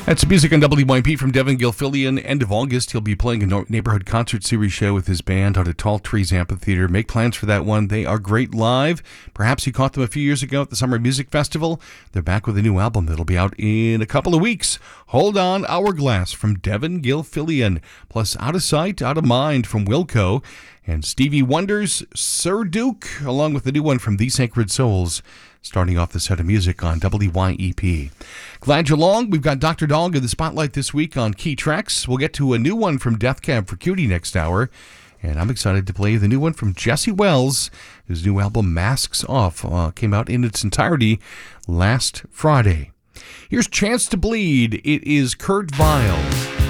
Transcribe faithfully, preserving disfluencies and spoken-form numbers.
That's music on W Y P from Devin Gilfillian. End of August, he'll be playing a neighborhood concert series show with his band out at Tall Trees Amphitheater. Make plans for that one. They are great live. Perhaps you caught them a few years ago at the Summer Music Festival. They're back with a new album that'll be out in a couple of weeks. Hold On, Hourglass from Devin Gilfillian. Plus Out of Sight, Out of Mind from Wilco. And Stevie Wonder's Sir Duke, along with the new one from The Sacred Souls, starting off the set of music on W Y E P. Glad you're along. We've got Doctor Dog in the spotlight this week on Key Tracks. We'll get to a new one from Death Cab for Cutie next hour. And I'm excited to play the new one from Jesse Wells. His new album, Masks Off, uh, came out in its entirety last Friday. Here's Chance to Bleed. It is Kurt Vile.